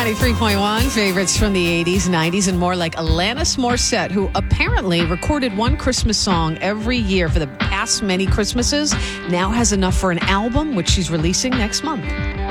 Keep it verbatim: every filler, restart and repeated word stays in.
ninety-three point one, favorites from the eighties, nineties, and more, like Alanis Morissette, who apparently recorded one Christmas song every year for the past many Christmases, now has enough for an album, which she's releasing next month.